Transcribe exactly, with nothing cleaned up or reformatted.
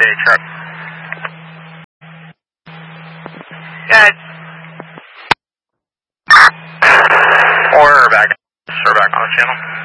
day truck. Good. We're back. We're back on the channel.